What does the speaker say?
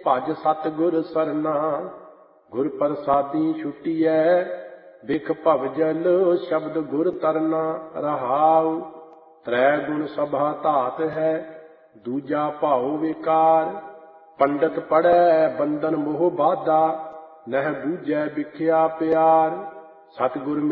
ਭਜ ਸਤਿਗੁਰ ਸਰਨਾ। ਗੁਰ ਪ੍ਰਸਾਦੀ ਛੁਟੀਐ ਬਿਖ ਭਵਜਲ ਸ਼ਬਦ ਗੁਰ ਤਰਨਾ। ਰਹਾਉ ਤ੍ਰੈ ਗੁਣ ਸਭਾ ਧਾਤ ਹੈ ਦੂਜਾ ਭਾਉ ਵਿਕਾਰ। ਪੰਡਤ ਪੜ੍ਹੈ ਬੰਧਨ ਮੋਹ ਬਾਧਾ ਨਹਿ ਬੂਝੈ ਵਿਖਿਆ ਪਿਆਰ। ਸਤਿਗੁਰ